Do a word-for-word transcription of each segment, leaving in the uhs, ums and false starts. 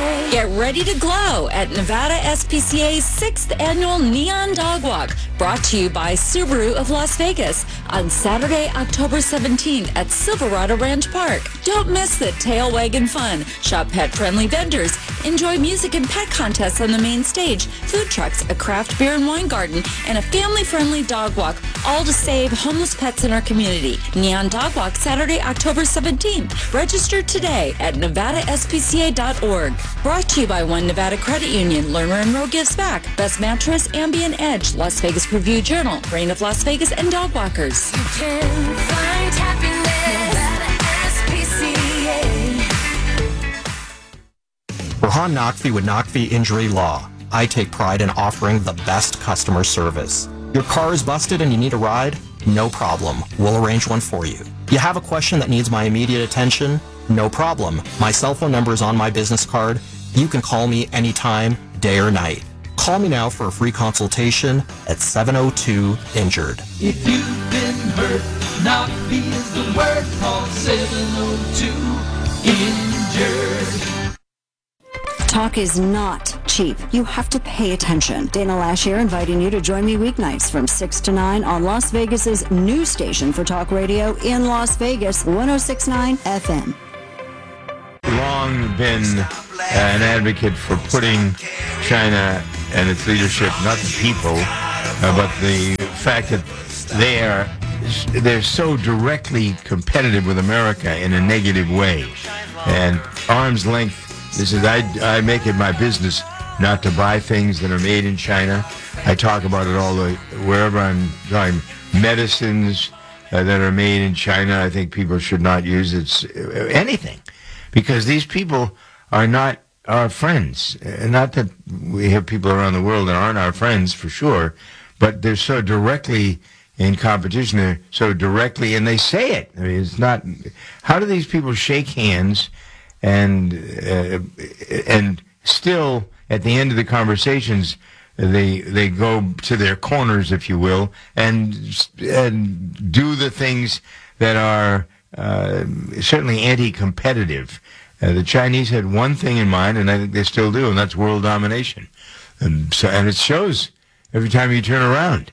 Get ready to glow at Nevada S P C A's sixth Annual Neon Dog Walk, brought to you by Subaru of Las Vegas on Saturday, October seventeenth at Silverado Ranch Park. Don't miss the tail wagging fun. Shop pet-friendly vendors. Enjoy music and pet contests on the main stage, food trucks, a craft beer and wine garden, and a family-friendly dog walk, all to save homeless pets in our community. Neon Dog Walk, Saturday, October seventeenth. Register today at nevada s p c a dot org. Brought to you by One Nevada Credit Union, Lerner and Rowe Gives Back, Best Mattress, Ambient Edge, Las Vegas Review Journal, Reign of Las Vegas, and Dog Walkers. You can find happiness, Nevada S P C A. Rohan Naqvi with Naqvi Injury Law. I take pride in offering the best customer service. Your car is busted and you need a ride? No problem. We'll arrange one for you. You have a question that needs my immediate attention? No problem. My cell phone number is on my business card. You can call me anytime, day or night. Call me now for a free consultation at seven oh two injured. If you've been hurt, Naqvi is the word. Call seven oh two injured. Talk is not cheap. You have to pay attention. Dana Lash here, inviting you to join me weeknights from six to nine on Las Vegas's new station for talk radio in Las Vegas, one oh six point nine F M. Long been an advocate for putting China and its leadership, not the people, uh, but the fact that they are they're so directly competitive with America in a negative way. And arm's length, this is, I, I make it my business not to buy things that are made in China. I talk about it all the, wherever I'm going. Medicines uh, that are made in China, I think people should not use it's uh, anything. Because these people are not our friends. Uh, not that we have people around the world that aren't our friends, for sure, but they're so directly in competition. They're so directly, and they say it. I mean, it's not, how do these people shake hands and uh, and still, at the end of the conversations, they they go to their corners, if you will, and and do the things that are uh, certainly anti-competitive. Uh, the Chinese had one thing in mind, and I think they still do, and that's world domination. And so, and it shows every time you turn around.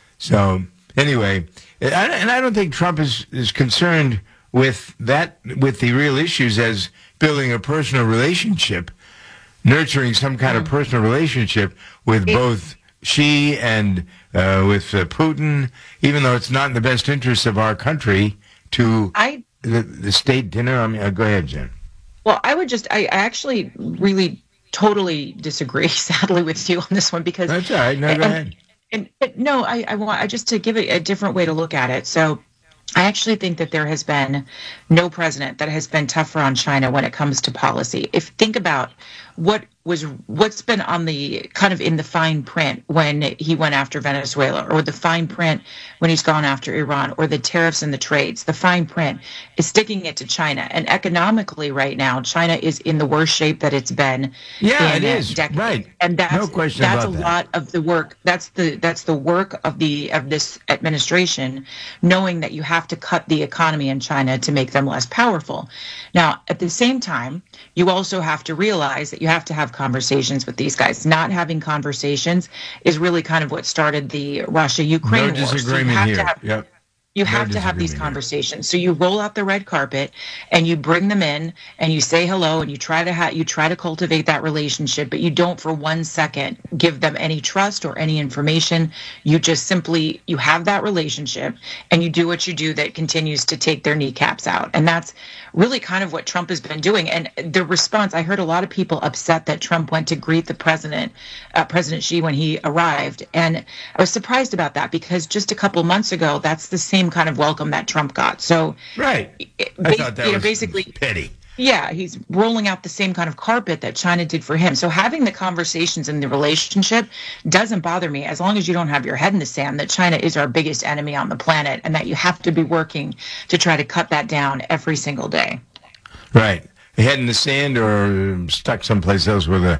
So anyway, and I don't think Trump is is concerned with that, with the real issues as building a personal relationship, nurturing some kind of personal relationship with both Xi and uh, with uh, Putin, even though it's not in the best interest of our country to I, the, the state dinner. I mean, uh, go ahead, Jen. Well, I would just, I, I actually really totally disagree, sadly, with you on this one, because that's all right. No, go and, ahead. And, and no, I, I want I just to give it a different way to look at it. So I actually think that there has been no president that has been tougher on China when it comes to policy. If think about what was what's been on the kind of in the fine print when he went after Venezuela, or the fine print when he's gone after Iran, or the tariffs and the trades, the fine print is sticking it to China. And economically right now, China is in the worst shape that it's been yeah, in it is. decades. Right. And that's no question that's about a that. lot of the work. That's the that's the work of the of this administration, knowing that you have to cut the economy in China to make them less powerful. Now, at the same time, you also have to realize that you have to have conversations with these guys. Not having conversations is really kind of what started the Russia-Ukraine no war. disagreement so you have here. to have, Yep. You No have to have these disagreement here. conversations. So you roll out the red carpet and you bring them in and you say hello and you try to ha- you try to cultivate that relationship, but you don't for one second give them any trust or any information. You just simply you have that relationship and you do what you do that continues to take their kneecaps out. And that's really kind of what Trump has been doing. And the response, I heard a lot of people upset that Trump went to greet the president, uh, President Xi, when he arrived. And I was surprised about that because just a couple months ago, that's the same kind of welcome that Trump got. So Right. it- I ba- thought that you know, was basically, petty. yeah, he's rolling out the same kind of carpet that China did for him. So having the conversations in the relationship doesn't bother me as long as you don't have your head in the sand that China is our biggest enemy on the planet and that you have to be working to try to cut that down every single day. Right. Head in the sand or stuck someplace else with a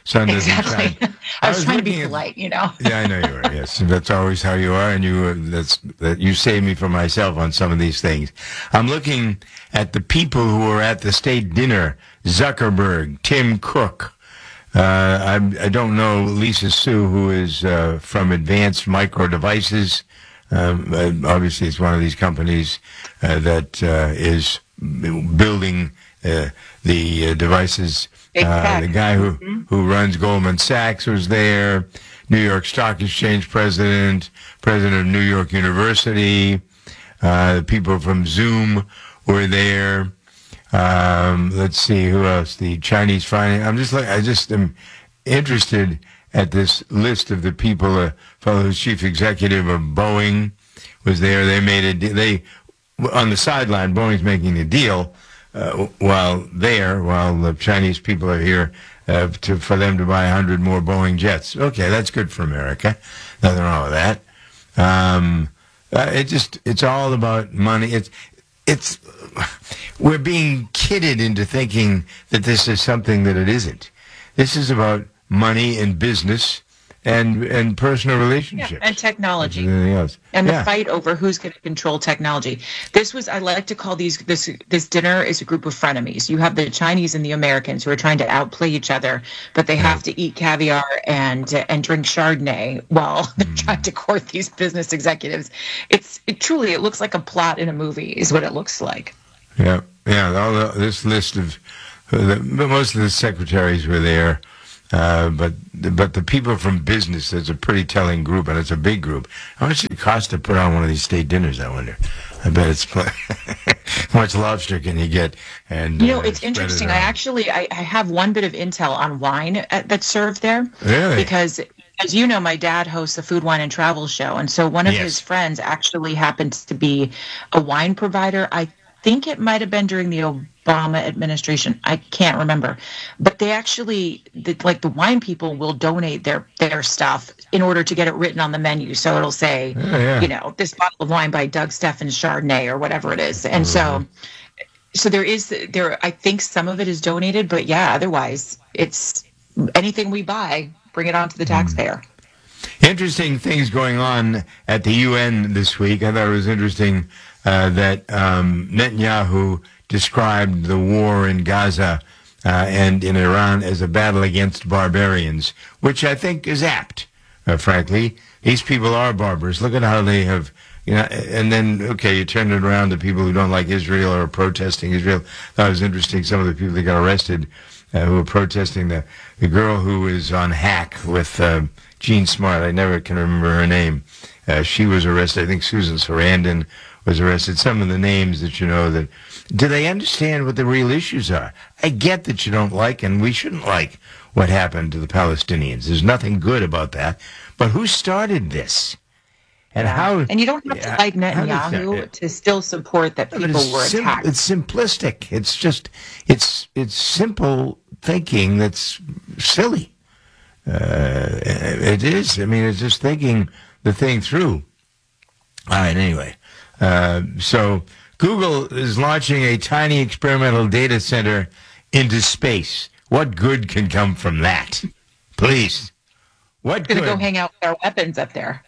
sun doesn't Exactly. shine. I was, trying to be looking at- polite, you know. Yeah, I know you are. Yes, that's always how you are, and you uh, that's that you save me from myself on some of these things. I'm looking at the people who were at the state dinner: Zuckerberg, Tim Cook. Uh, I, I don't know Lisa Su, who is uh, from Advanced Micro Devices. Um, uh, obviously, it's one of these companies uh, that uh, is building uh, the uh, devices. Big Uh, tech. the guy who, Mm-hmm. who runs Goldman Sachs was there, New York Stock Exchange president, president of New York University, uh, the people from Zoom were there. Um, let's see, who else? The Chinese finance. I'm just like, I just am interested at this list of the people. A fellow who's chief executive of Boeing was there. They made a de- they on the sideline. Boeing's making a deal uh, while there, while the Chinese people are here uh, to for them to buy a hundred more Boeing jets. Okay, that's good for America. Nothing wrong with that. Um, uh, it just it's all about money. It's it's we're being kidded into thinking that this is something that it isn't. This is about money and business and and personal relationships. Yeah, and technology. And everything else. And the Yeah. fight over who's going to control technology. This was, I like to call these, this this dinner is a group of frenemies. You have the Chinese and the Americans who are trying to outplay each other, but they have to eat caviar and and drink Chardonnay while they're trying to court these business executives. It's it truly, it looks like a plot in a movie is what it looks like. Yeah, yeah. All the, this list of uh, the, most of the secretaries were there, uh, but but the people from business. There's a pretty telling group, and it's a big group. How much does it cost to put on one of these state dinners? I wonder. I bet it's how much lobster can you get? And You know, uh, it's spread it interesting. I around. actually, I, I have one bit of intel on wine uh, that's served there. Really? Because, as you know, my dad hosts a food, wine, and travel show. And so one of Yes. his friends actually happens to be a wine provider. I think it might have been during the Obama administration. I can't remember. But they actually, the, like the wine people will donate their, their stuff in order to get it written on the menu. So it'll say, Oh, yeah. you know, this bottle of wine by Doug Steffens Chardonnay or whatever it is. And so... So there is there. I think some of it is donated, but yeah, otherwise it's anything we buy, bring it on to the taxpayer. Interesting things going on at the U N this week. I thought it was interesting uh, that um, Netanyahu described the war in Gaza uh, and in Iran as a battle against barbarians, which I think is apt, uh, frankly. These people are barbers. Look at how they have, you know, and then, okay, you turn it around to people who don't like Israel or are protesting Israel. That was interesting. Some of the people that got arrested uh, who were protesting, the, the girl who is on Hack with uh, Jean Smart, I never can remember her name. Uh, she was arrested. I think Susan Sarandon was arrested. Some of the names that you know that, do they understand what the real issues are? I get that you don't like, and we shouldn't like what happened to the Palestinians. There's nothing good about that. But who started this? And how? And you don't have to yeah, like how does that- Netanyahu to still support that but people it's were sim- attacked. It's simplistic. It's just, it's it's simple thinking that's silly. Uh, it is. I mean, it's just thinking the thing through. All right, anyway. Uh, so Google is launching a tiny experimental data center into space. What good can come from that? Please. What Gonna good? go hang out with our weapons up there.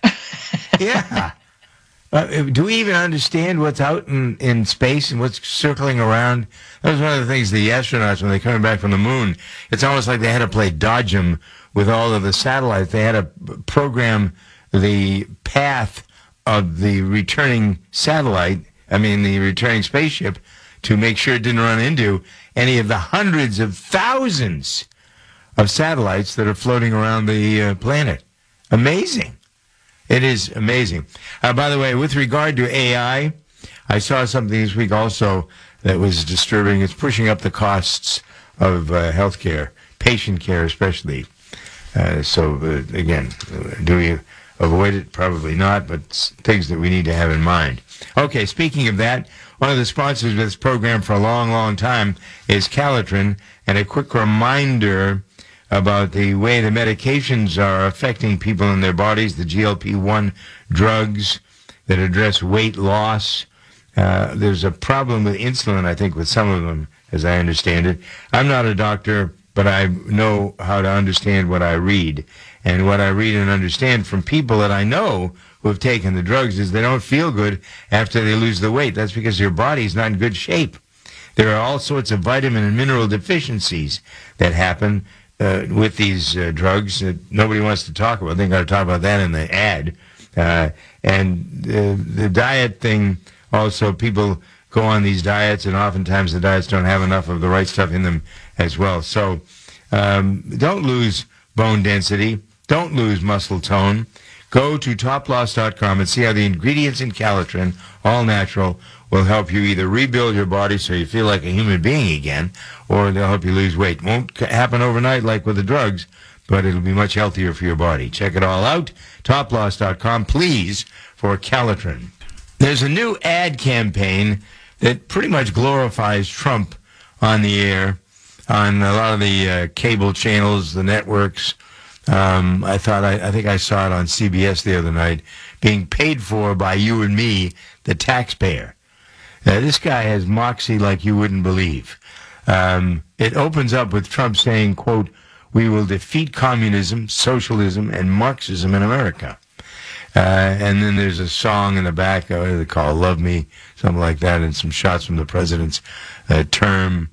Yeah. Uh, do we even understand what's out in, in space and what's circling around? That was one of the things the astronauts, when they're coming back from the moon, it's almost like they had to play dodge 'em with all of the satellites. They had to program the path of the returning satellite, I mean the returning spaceship, to make sure it didn't run into any of the hundreds of thousands of satellites that are floating around the uh, planet. Amazing. It is amazing. Uh, by the way, with regard to A I, I saw something this week also that was disturbing. It's pushing up the costs of uh, healthcare, patient care especially. Uh, so, uh, again, do we avoid it? Probably not, but it's things that we need to have in mind. Okay, speaking of that, one of the sponsors of this program for a long, long time is Calitrin, and a quick reminder about the way the medications are affecting people in their bodies, the G L P one drugs that address weight loss. Uh, there's a problem with insulin, I think, with some of them, as I understand it. I'm not a doctor. but I know how to understand what I read. And what I read and understand from people that I know who have taken the drugs is they don't feel good after they lose the weight. That's because your body's not in good shape. There are all sorts of vitamin and mineral deficiencies that happen uh, with these uh, drugs that nobody wants to talk about. They're going to talk about that in the ad. Uh, and the, the diet thing, also, people go on these diets, and oftentimes the diets don't have enough of the right stuff in them as well. So um, don't lose bone density. Don't lose muscle tone. Go to top loss dot com and see how the ingredients in Calitrin, all natural, will help you either rebuild your body so you feel like a human being again, or they'll help you lose weight. Won't happen overnight like with the drugs, but it'll be much healthier for your body. Check it all out, top loss dot com, please, for Calitrin. There's a new ad campaign that pretty much glorifies Trump on the air, on a lot of the uh, cable channels, the networks. Um, I thought I, I think I saw it on C B S the other night, being paid for by you and me, the taxpayer. Uh, this guy has moxie like you wouldn't believe. Um, it opens up with Trump saying, quote, "We will defeat communism, socialism, and Marxism in America." Uh, and then there's a song in the back, uh, they call it Love Me, something like that, and some shots from the president's uh, term.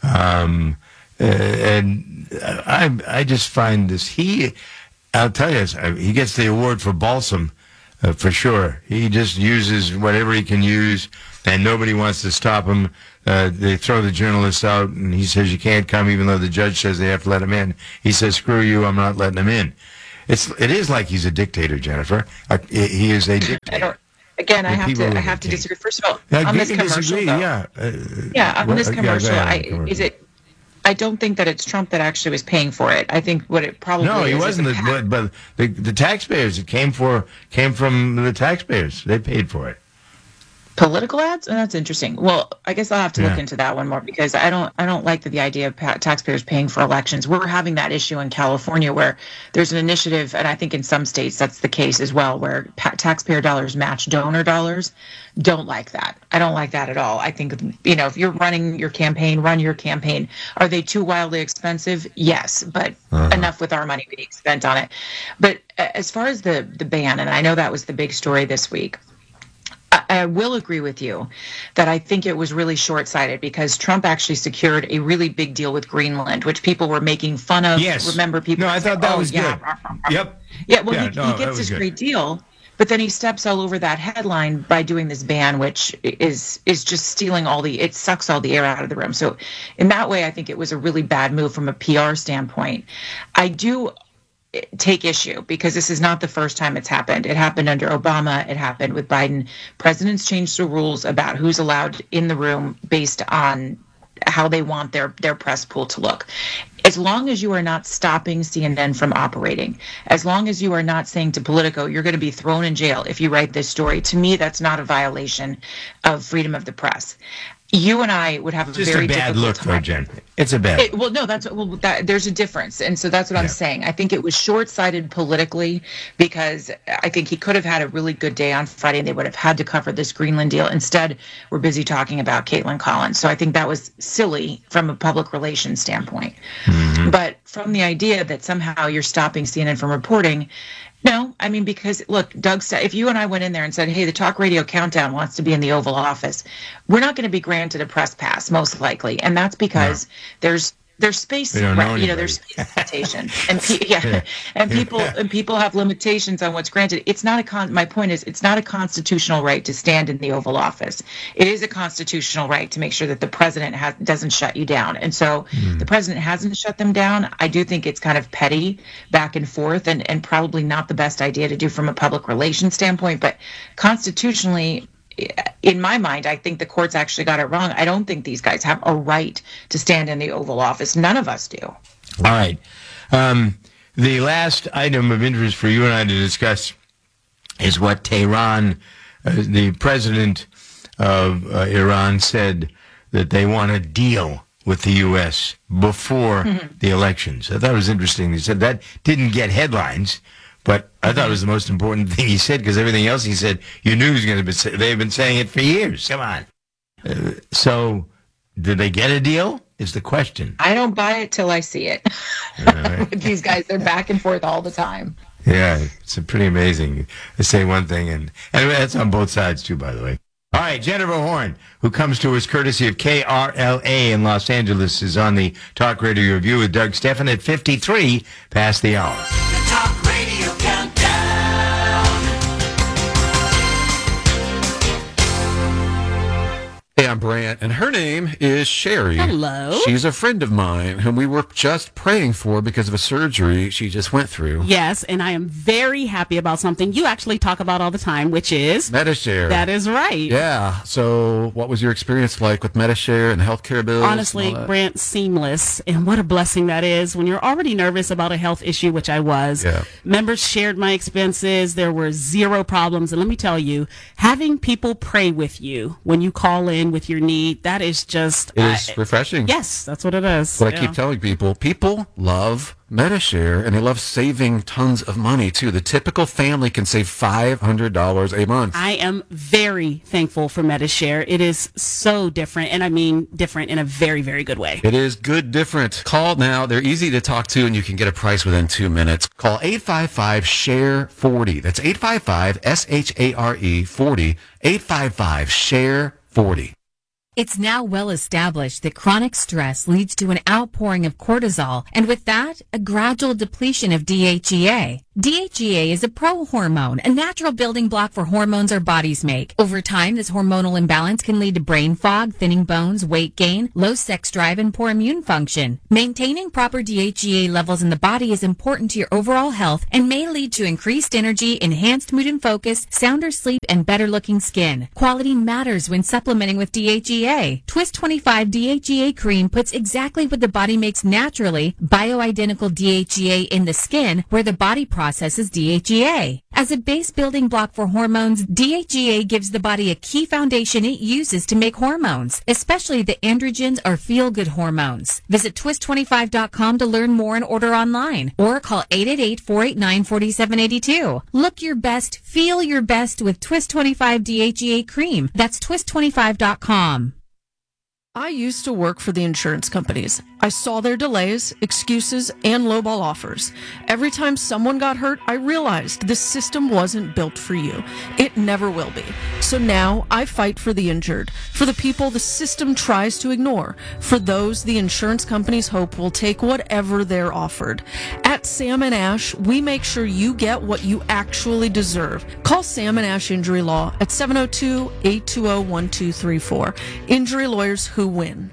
Um, uh, and I I just find this, he, I'll tell you, he gets the award for balsam uh, for sure. He just uses whatever he can use, and nobody wants to stop him. Uh, they throw the journalists out, and he says you can't come, even though the judge says they have to let him in. He says, screw you, I'm not letting him in. It's it is like he's a dictator, Jennifer. Uh, he is a dictator. I don't, again, I have to I have to disagree. First of all, now, on this commercial, disagree, though, yeah, uh, yeah, on what, this commercial, yeah, I, commercial. is it? I don't think that it's Trump that actually was paying for it. I think what it probably no, is he wasn't. is The, but but the the taxpayers, it came for came from the taxpayers. They paid for it. Political ads? Oh, that's interesting. Well, I guess I'll have to Yeah. look into that one more, because I don't I don't like the, the idea of pa- taxpayers paying for elections. We're having that issue in California where there's an initiative, and I think in some states that's the case as well, where pa- taxpayer dollars match donor dollars. Don't like that. I don't like that at all. I think, you know, if you're running your campaign, run your campaign. Are they too wildly expensive? Yes, but Uh-huh. enough with our money being spent on it. But uh, as far as the the ban, and I know that was the big story this week, I I will agree with you that I think it was really short-sighted, because Trump actually secured a really big deal with Greenland, which people were making fun of. Yes. Remember, people. No, I thought that oh, was yeah. good. Yep. Yeah, well, Yeah, he, no, he that gets was this good. great deal, but then he steps all over that headline by doing this ban, which is is just stealing all the, it sucks all the air out of the room. So in that way, I think it was a really bad move from a P R standpoint. I do take issue, because this is not the first time it's happened. It happened under Obama. It happened with Biden. Presidents change the rules about who's allowed in the room based on how they want their, their press pool to look. As long as you are not stopping C N N from operating, as long as you are not saying to Politico, you're going to be thrown in jail if you write this story, to me, that's not a violation of freedom of the press. You and I would have a Just very a bad difficult look, time. though, Jen. It's a bad. It, well, no, that's well. That, there's a difference, and so that's what Yeah. I'm saying. I think it was short-sighted politically, because I think he could have had a really good day on Friday, and they would have had to cover this Greenland deal. Instead, we're busy talking about Caitlin Collins. So I think that was silly from a public relations standpoint. Mm-hmm. But from the idea that somehow you're stopping C N N from reporting. No, I mean, because, look, Doug, if you and I went in there and said, hey, the Talk Radio Countdown wants to be in the Oval Office, we're not going to be granted a press pass, most likely. And that's because no. there's there's space, We don't know you know, there's anybody. space limitation. And pe- yeah, Yeah. and people Yeah. and people have limitations on what's granted. It's not a con my point is it's not a constitutional right to stand in the Oval Office. It is a constitutional right to make sure that the president has, doesn't shut you down. And so Mm. the president hasn't shut them down. I do think it's kind of petty back and forth, and, and probably not the best idea to do from a public relations standpoint. But constitutionally, in my mind, I think the courts actually got it wrong. I don't think these guys have a right to stand in the Oval Office. None of us do. All right. Um, the last item of interest for you and I to discuss is what Tehran, uh, the president of uh, Iran, said that they want a deal with the U S before mm-hmm. the elections. I thought it was interesting. He said that didn't get headlines, but I thought it was the most important thing he said, because everything else he said, you knew he was going to be. They've been saying it for years. Come on. Uh, so, did they get a deal? is the question. I don't buy it till I see it. Right. With these guys, they're back and forth all the time. Yeah, it's pretty amazing. They say one thing, and, and that's on both sides, too, by the way. All right, Jennifer Horn, who comes to us courtesy of K R L A in Los Angeles, is on the Talk Radio Review with Doug Stephan at fifty-three past the hour. The Talk Radio Countdown. Hey, I'm Brant, and her name is Sherry. Hello. She's a friend of mine whom we were just praying for because of a surgery she just went through. Yes, and I am very happy about something you actually talk about all the time, which is... Metashare. That is right. Yeah. So what was your experience like with Metashare and healthcare bills? Honestly, Brant, seamless. And what a blessing that is when you're already nervous about a health issue, which I was. Yeah. Members shared my expenses. There were zero problems. And let me tell you, having people pray with you when you call in with your need, that is just... It is uh, refreshing. Yes, that's what it is. What yeah. I keep telling people, people love Metashare, and they love saving tons of money, too. The typical family can save five hundred dollars a month. I am very thankful for Metashare. It is so different, and I mean different in a very, very good way. It is good different. Call now. They're easy to talk to, and you can get a price within two minutes. Call eight five five, S H A R E forty. That's eight five five, S H A R E forty. eight five five, S H A R E forty. It's now well established that chronic stress leads to an outpouring of cortisol, and with that, a gradual depletion of D H E A. D H E A is a pro-hormone, a natural building block for hormones our bodies make. Over time, this hormonal imbalance can lead to brain fog, thinning bones, weight gain, low sex drive, and poor immune function. Maintaining proper D H E A levels in the body is important to your overall health and may lead to increased energy, enhanced mood and focus, sounder sleep, and better-looking skin. Quality matters when supplementing with D H E A. Twist twenty-five D H E A cream puts exactly what the body makes naturally, bioidentical D H E A in the skin, where the body processes D H E A. As a base building block for hormones, D H E A gives the body a key foundation it uses to make hormones, especially the androgens or feel-good hormones. Visit twist twenty-five dot com to learn more and order online, or call eight eight eight, four eight nine, four seven eight two. Look your best, feel your best with Twist twenty-five D H E A cream. That's twist twenty-five dot com. I used to work for the insurance companies. I saw their delays, excuses, and lowball offers. Every time someone got hurt, I realized this system wasn't built for you. It never will be. So now I fight for the injured, for the people the system tries to ignore, for those the insurance companies hope will take whatever they're offered. At Sam and Ash, we make sure you get what you actually deserve. Call Sam and Ash Injury Law at seven oh two, eight two zero, one two three four. Injury lawyers who win.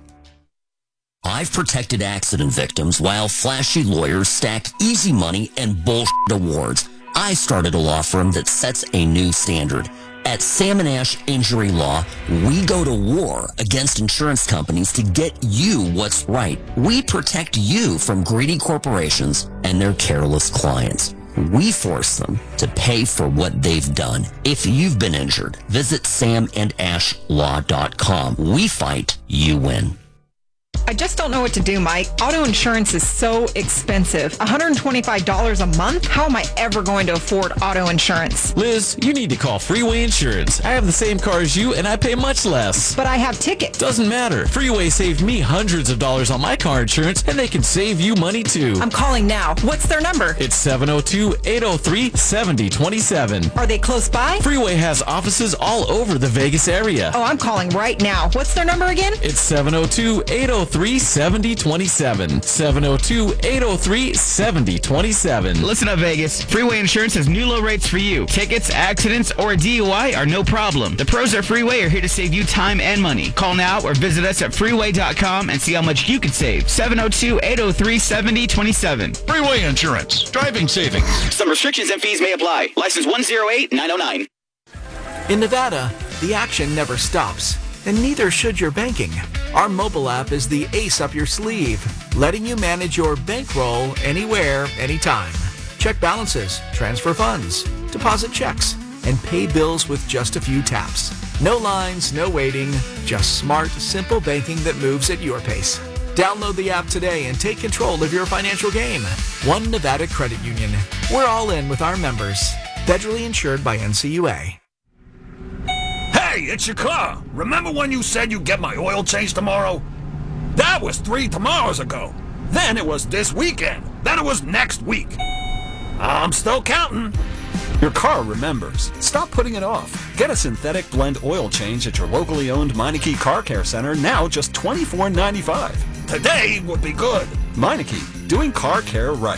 I've protected accident victims while flashy lawyers stack easy money and bullshit awards. I started a law firm that sets a new standard. At Sam and Ash Injury Law, we go to war against insurance companies to get you what's right. We protect you from greedy corporations and their careless clients. We force them to pay for what they've done. If you've been injured, visit sam and ash law dot com. We fight, you win. I just don't know what to do, Mike. Auto insurance is so expensive. one hundred twenty-five dollars a month? How am I ever going to afford auto insurance? Liz, you need to call Freeway Insurance. I have the same car as you, and I pay much less. But I have tickets. Doesn't matter. Freeway saved me hundreds of dollars on my car insurance, and they can save you money, too. I'm calling now. What's their number? It's seven oh two, eight oh three, seven oh two seven. Are they close by? Freeway has offices all over the Vegas area. Oh, I'm calling right now. What's their number again? It's seven oh two, eight oh three, seven oh two seven. seven oh two, eight oh three, seven oh two seven. Listen up, Vegas. Freeway Insurance has new low rates for you. Tickets, accidents, or a D U I are no problem. The pros at Freeway are here to save you time and money. Call now or visit us at freeway dot com and see how much you could save. seven oh two, eight oh three, seven oh two seven. Freeway Insurance. Driving savings. Some restrictions and fees may apply. License one oh eight, nine oh nine. In Nevada, the action never stops, and neither should your banking. Our mobile app is the ace up your sleeve, letting you manage your bankroll anywhere, anytime. Check balances, transfer funds, deposit checks, and pay bills with just a few taps. No lines, no waiting, just smart, simple banking that moves at your pace. Download the app today and take control of your financial game. One Nevada Credit Union. We're all in with our members. Federally insured by N C U A. Hey, it's your car. Remember when you said you'd get my oil change tomorrow? That was three tomorrows ago. Then it was this weekend. Then it was next week. I'm still counting. Your car remembers. Stop putting it off. Get a synthetic blend oil change at your locally owned Meineke Car Care Center, now just twenty-four ninety-five. Today would be good. Meineke, doing car care right.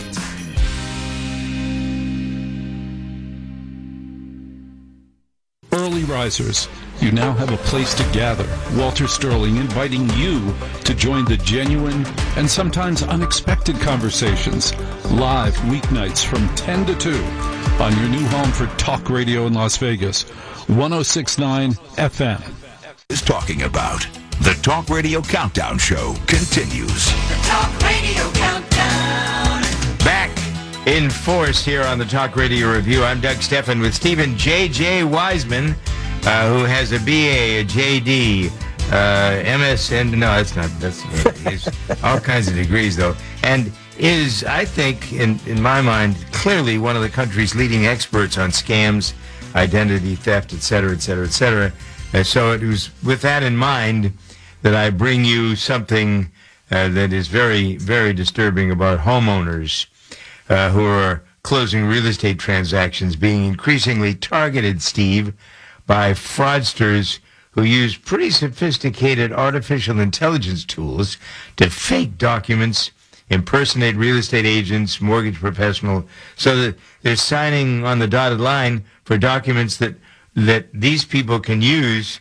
Early risers, you now have a place to gather. Walter Sterling inviting you to join the genuine and sometimes unexpected conversations live weeknights from ten to two on your new home for talk radio in Las Vegas, one oh six point nine F M. Is talking about. The Talk Radio Countdown Show continues. The Talk Radio Countdown. Back in force here on the Talk Radio Review. I'm Doug Steffen with Stephen J J. Wiseman, uh, who has a B A, a J D, uh, M S N. No, that's not. That's he's all kinds of degrees, though, and is, I think, in in my mind, clearly one of the country's leading experts on scams, identity theft, et cetera, et cetera, et cetera. And so it was with that in mind that I bring you something uh, that is very, very disturbing about homeowners uh, who are closing real estate transactions being increasingly targeted, Steve, by fraudsters who use pretty sophisticated artificial intelligence tools to fake documents, impersonate real estate agents, mortgage professionals, so that they're signing on the dotted line for documents that that these people can use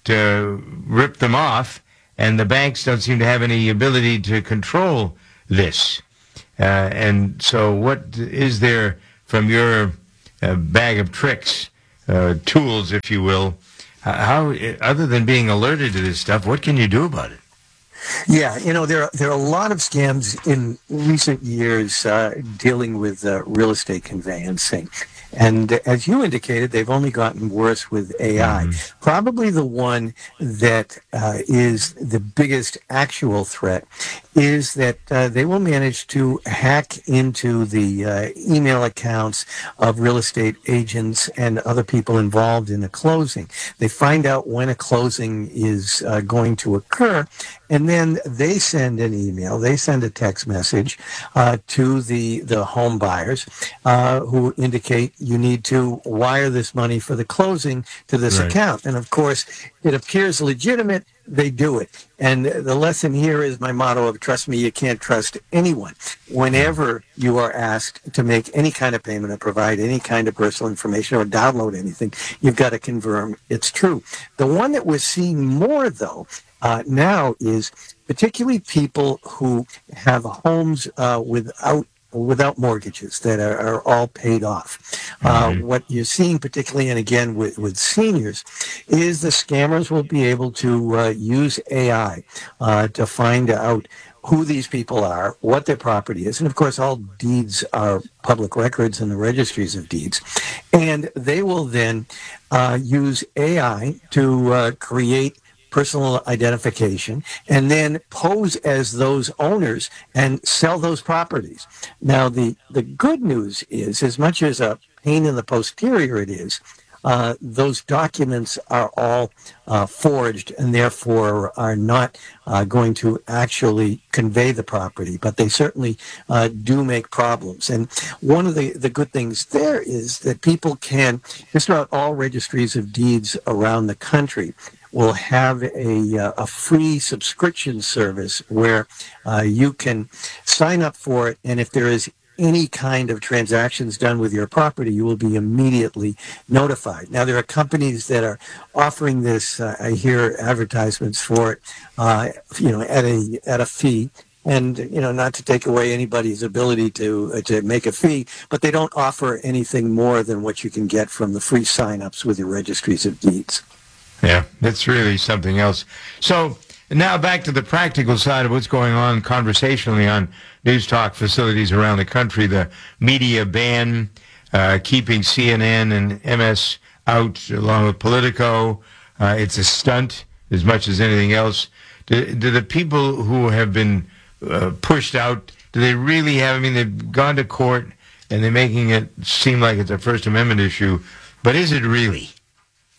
to rip them off, and the banks don't seem to have any ability to control this. Uh, and so what is there from your uh, bag of tricks, uh, tools, if you will, how, other than being alerted to this stuff, what can you do about it? Yeah, you know, there are, there are a lot of scams in recent years uh, dealing with uh, real estate conveyancing. And as you indicated, they've only gotten worse with A I. Mm-hmm. Probably the one that uh, is the biggest actual threat is that uh, they will manage to hack into the uh, email accounts of real estate agents and other people involved in a closing. They find out when a closing is uh, going to occur, and then they send an email, they send a text message uh, to the, the home buyers uh, who indicate you need to wire this money for the closing to this Right. account. And of course, it appears legitimate, they do it. And the lesson here is my motto of trust me, you can't trust anyone. Whenever you are asked to make any kind of payment or provide any kind of personal information or download anything, you've got to confirm it's true. The one that we're seeing more, though, uh, now is particularly people who have homes uh, without without mortgages that are, are all paid off. Uh, what you're seeing particularly, and again with, with seniors, is the scammers will be able to uh, use A I uh, to find out who these people are, what their property is, and of course all deeds are public records in the registries of deeds, and they will then uh, use A I to uh, create personal identification, and then pose as those owners and sell those properties. Now, the, the good news is, as much as a pain in the posterior it is, uh, those documents are all uh, forged and therefore are not uh, going to actually convey the property, but they certainly uh, do make problems. And one of the, the good things there is that people can, just about all registries of deeds around the country, will have a, uh, a free subscription service where uh, you can sign up for it, and if there is any kind of transactions done with your property, you will be immediately notified. Now, there are companies that are offering this. Uh, I hear advertisements for it, uh, you know, at a at a fee. And, you know, not to take away anybody's ability to uh, to make a fee, but they don't offer anything more than what you can get from the free sign-ups with your registries of deeds. Yeah, that's really something else. So now back to the practical side of what's going on conversationally on news talk facilities around the country. The media ban, uh, keeping C N N and M S out along with Politico. Uh, it's a stunt as much as anything else. Do, do the people who have been uh, pushed out, do they really have, I mean, they've gone to court and they're making it seem like it's a First Amendment issue, but is it really?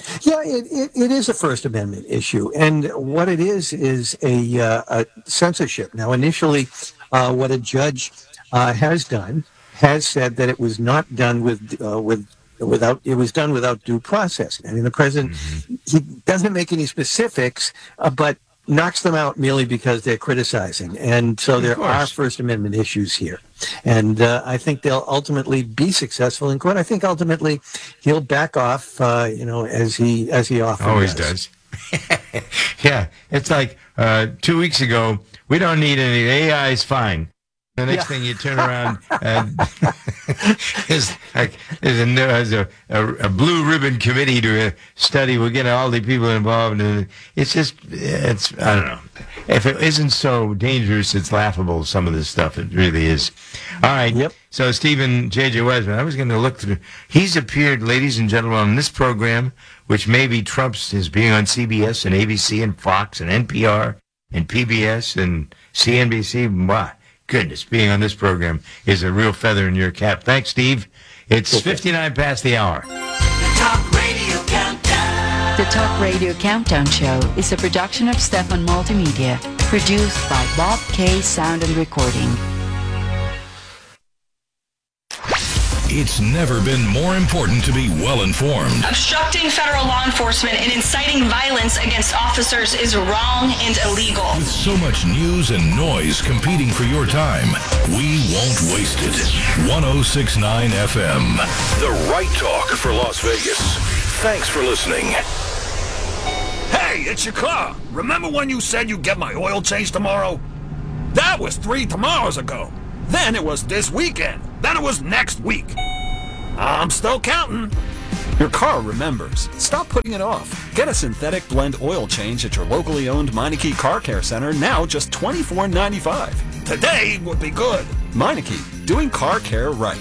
Yeah, it, it, it is a First Amendment issue. And what it is is a, uh, a censorship. Now, initially, uh, what a judge uh, has done has said that it was not done with uh, with without it was done without due process. I mean, the president mm-hmm. he doesn't make any specifics, uh, but knocks them out merely because they're criticizing. And so Of there course. are First Amendment issues here. And uh, I think they'll ultimately be successful in court. I think ultimately he'll back off, uh, you know, as he as he often Always does. does. Yeah, it's like uh, two weeks ago, we don't need any, A I is fine. The next Yeah. thing you turn around, and is like there's a, there's a, a, a blue ribbon committee to uh, study. We'll get all the people involved, and it's just it's I don't know. If it isn't so dangerous, it's laughable. Some of this stuff, it really is. All right. Yep. So Stephen J J Wesman, I was going to look through. He's appeared, ladies and gentlemen, on this program, which maybe trumps his being on C B S and A B C and Fox and N P R and P B S and C N B C. Wow. Goodness, being on this program is a real feather in your cap. Thanks, Steve. It's okay. fifty-nine past the hour. The Talk Radio Countdown. The Talk Radio Countdown Show is a production of Stefan Multimedia, produced by Bob K. Sound and Recording. It's never been more important to be well-informed. Obstructing federal law enforcement and inciting violence against officers is wrong and illegal. With so much news and noise competing for your time, we won't waste it. one oh six point nine F M, the right talk for Las Vegas. Thanks for listening. Hey, it's your car. Remember when you said you'd get my oil change tomorrow? That was three tomorrows ago. Then it was this weekend. Then it was next week. I'm still counting. Your car remembers. Stop putting it off. Get a synthetic blend oil change at your locally owned Meineke Car Care Center, now just twenty-four ninety-five. Today would be good. Meineke, doing car care right.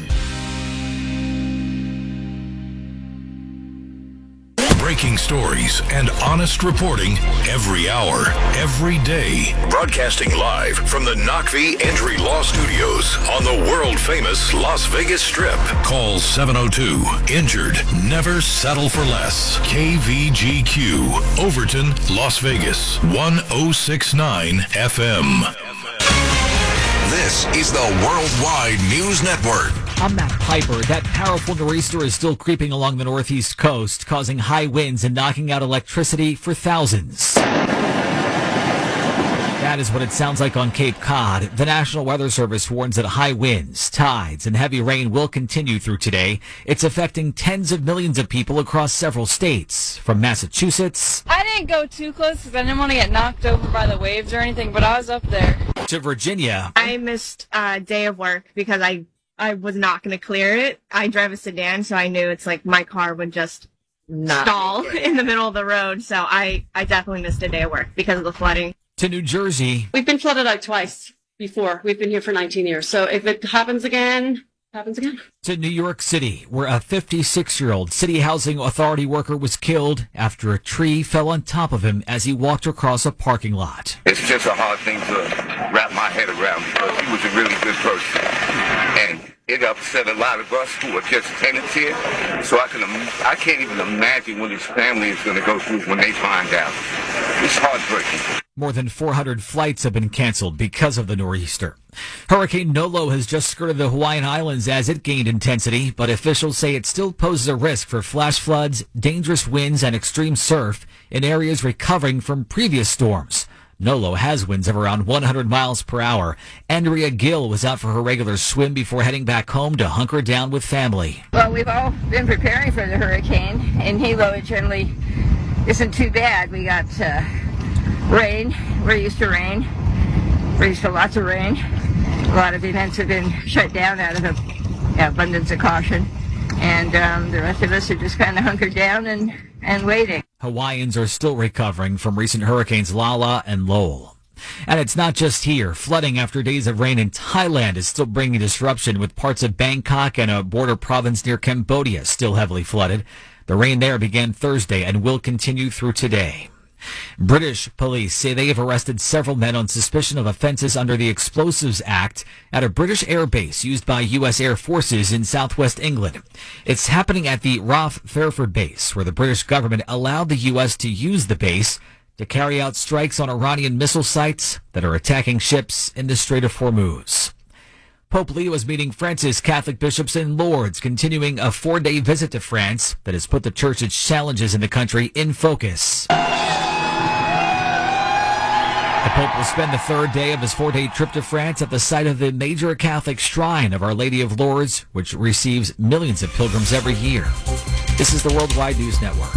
Breaking stories and honest reporting every hour, every day. Broadcasting live from the Knockvee Entry Law Studios on the world-famous Las Vegas Strip. Call seven oh two, injured, never settle for less. K V G Q, Overton, Las Vegas, one oh six point nine F M. This is the Worldwide News Network. I'm Matt Piper. That powerful nor'easter is still creeping along the northeast coast, causing high winds and knocking out electricity for thousands. That is what it sounds like on Cape Cod. The National Weather Service warns that high winds, tides, and heavy rain will continue through today. It's affecting tens of millions of people across several states, from Massachusetts I didn't go too close because I didn't want to get knocked over by the waves or anything, but I was up there. to Virginia. I missed a day of work because I, I was not going to clear it. I drive a sedan, so I knew it's like my car would just not stall in the middle of the road. So I, I definitely missed a day of work because of the flooding. To New Jersey. We've been flooded out twice before. We've been here for nineteen years. So if it happens again, happens again. To New York City, where a fifty-six-year-old city housing authority worker was killed after a tree fell on top of him as he walked across a parking lot. It's just a hard thing to wrap my head around because he was a really good person. And it upset a lot of us who are just tenants here. So I can, I can't even imagine what his family is going to go through when they find out. It's heartbreaking. More than four hundred flights have been canceled because of the nor'easter. Hurricane Nolo has just skirted the Hawaiian Islands as it gained intensity, but officials say it still poses a risk for flash floods, dangerous winds, and extreme surf in areas recovering from previous storms. Nolo has winds of around one hundred miles per hour. Andrea Gill was out for her regular swim before heading back home to hunker down with family. Well, we've all been preparing for the hurricane. In Hilo, it generally isn't too bad. We got uh, rain. We're used to rain. We're used to lots of rain. A lot of events have been shut down out of the abundance of caution. And um, the rest of us are just kind of hunkered down and, and waiting. Hawaiians are still recovering from recent hurricanes Lala and Lowell. And it's not just here. Flooding after days of rain in Thailand is still bringing disruption, with parts of Bangkok and a border province near Cambodia still heavily flooded. The rain there began Thursday and will continue through today. British police say they have arrested several men on suspicion of offenses under the Explosives Act at a British air base used by U S Air Forces in southwest England. It's happening at the Roth Fairford base, where the British government allowed the U S to use the base to carry out strikes on Iranian missile sites that are attacking ships in the Strait of Hormuz. Pope Leo is meeting France's Catholic bishops in Lourdes, continuing a four-day visit to France that has put the church's challenges in the country in focus. The Pope will spend the third day of his four-day trip to France at the site of the major Catholic shrine of Our Lady of Lourdes, which receives millions of pilgrims every year. This is the Worldwide News Network.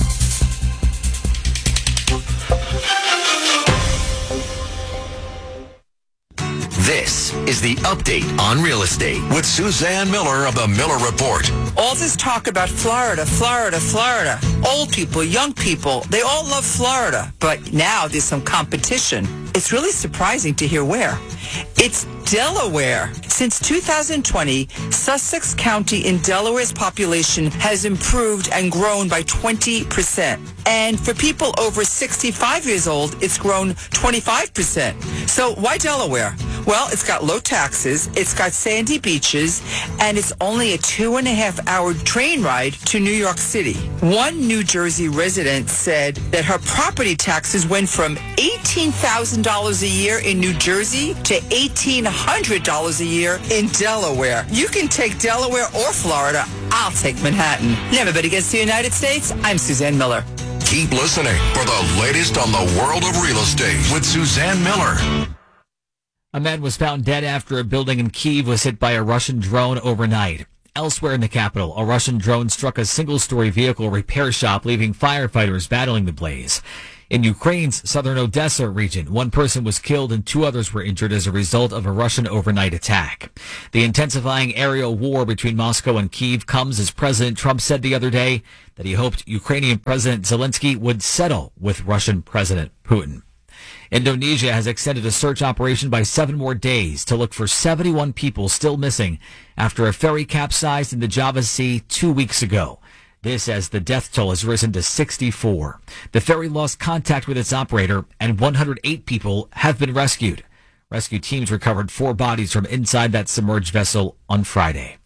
This is the update on real estate with Suzanne Miller of the Miller Report. All this talk about Florida, Florida, Florida. Old people, young people, they all love Florida. But now there's some competition. It's really surprising to hear where. It's Delaware. Since two thousand twenty, Sussex County in Delaware's population has improved and grown by twenty percent. And for people over sixty-five years old, it's grown twenty-five percent. So why Delaware? Well, it's got low taxes, it's got sandy beaches, and it's only a two and a half hour train ride to New York City. One New Jersey resident said that her property taxes went from eighteen thousand dollars a year in New Jersey to eighteen hundred dollars a year in Delaware. You can take Delaware or Florida. I'll take Manhattan. Everybody gets to the United States. I'm Suzanne Miller. Keep listening for the latest on the world of real estate with Suzanne Miller. A man was found dead after a building in Kyiv was hit by a Russian drone overnight. Elsewhere in the capital, a Russian drone struck a single-story vehicle repair shop, leaving firefighters battling the blaze. In Ukraine's southern Odessa region, one person was killed and two others were injured as a result of a Russian overnight attack. The intensifying aerial war between Moscow and Kyiv comes as President Trump said the other day that he hoped Ukrainian President Zelensky would settle with Russian President Putin. Indonesia has extended a search operation by seven more days to look for seventy-one people still missing after a ferry capsized in the Java Sea two weeks ago. This as the death toll has risen to sixty-four. The ferry lost contact with its operator and one hundred eight people have been rescued. Rescue teams recovered four bodies from inside that submerged vessel on Friday.